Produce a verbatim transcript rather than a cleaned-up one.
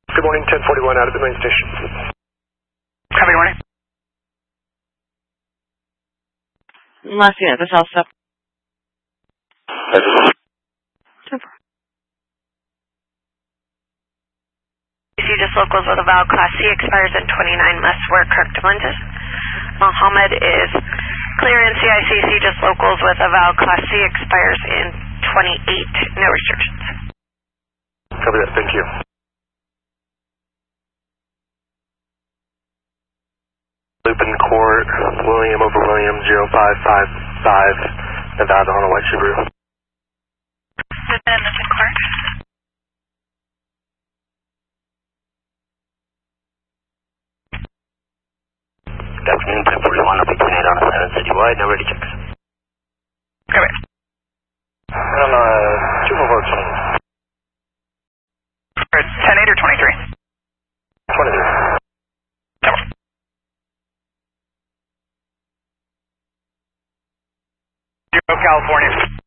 Good morning, ten forty-one out of the main station. Copy, good morning. Last unit, this house up. C just locals with a valid Class C expires in twenty-nine, must wear corrective lenses. Mohammed is clear in C I C C just locals with a valid Class C expires in twenty-eight, no restrictions. Copy that, thank you. Looping Court, William over William, zero five five five, Nevada on a white Subaru. Within Looping Court. Good afternoon, ten forty-one, up between eight on a seven citywide, now ready checks. Copy. And uh, two over twenty. ten eight or twenty-three? twenty-three. Cover. Zero, California.